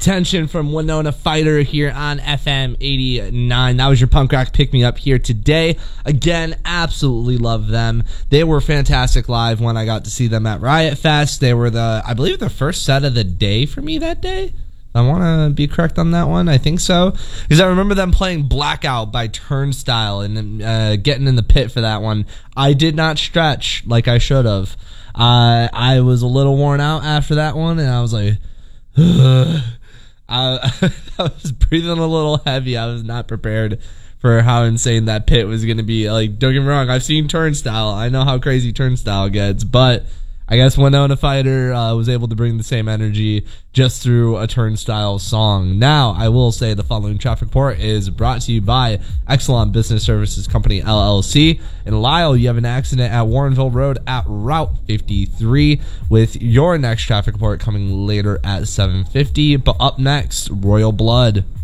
Attention from Winona Fighter here on FM 89. That was your punk rock pick me up here today. Again, absolutely love them. They were fantastic live when I got to see them at Riot Fest. They were I believe the first set of the day for me that day. I want to be correct on that one. I think so. Because I remember them playing Blackout by Turnstile and getting in the pit for that one. I did not stretch like I should have. I was a little worn out after that one, and I was like, I was breathing a little heavy. I was not prepared for how insane that pit was going to be. Like, don't get me wrong, I've seen Turnstile. I know how crazy Turnstile gets, but I guess Winona Fighter was able to bring the same energy just through a Turnstile song. Now, I will say the following traffic report is brought to you by Exelon Business Services Company, LLC. In Lisle, you have an accident at Warrenville Road at Route 53 with your next traffic report coming later at 7:50. But up next, Royal Blood.